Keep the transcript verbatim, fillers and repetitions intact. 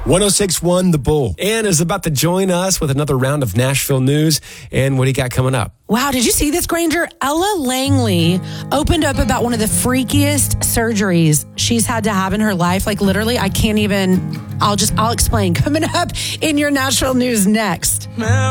one oh six point one The Bull. Ann is about to join us with another round of Nashville news. And what do you got coming up? Wow, did you see this, Granger? Ella Langley opened up about one of the freakiest surgeries she's had to have in her life. Like, literally, I can't even, I'll just, I'll explain. Coming up in your Nashville news next.